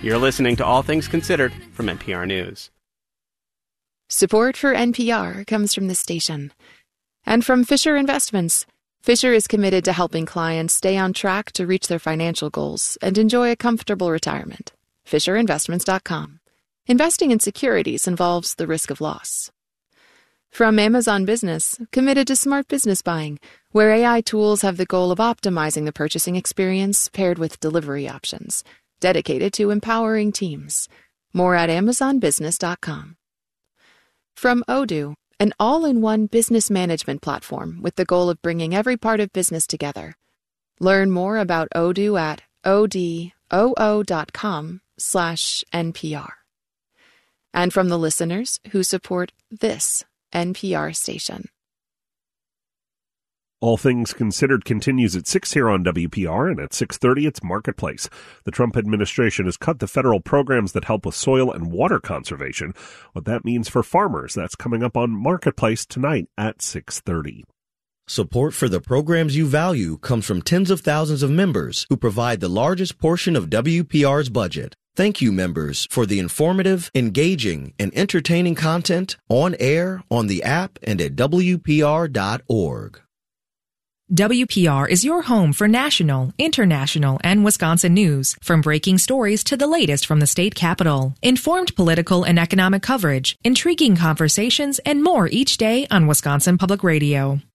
You're listening to All Things Considered from NPR News. Support for NPR comes from this station and from Fisher Investments. Fisher is committed to helping clients stay on track to reach their financial goals and enjoy a comfortable retirement. FisherInvestments.com. Investing in securities involves the risk of loss. From Amazon Business, committed to smart business buying, where AI tools have the goal of optimizing the purchasing experience paired with delivery options, dedicated to empowering teams. More at AmazonBusiness.com. From Odoo, an all-in-one business management platform with the goal of bringing every part of business together. Learn more about Odoo at odoo.com/NPR. And from the listeners who support this NPR station. All Things Considered continues at 6 here on WPR, and at 6:30 it's Marketplace. The Trump administration has cut the federal programs that help with soil and water conservation. What that means for farmers, that's coming up on Marketplace tonight at 6:30. Support for the programs you value comes from tens of thousands of members who provide the largest portion of WPR's budget. Thank you, members, for the informative, engaging, and entertaining content on air, on the app, and at WPR.org. WPR is your home for national, international, and Wisconsin news, from breaking stories to the latest from the state capitol. Informed political and economic coverage, intriguing conversations, and more each day on Wisconsin Public Radio.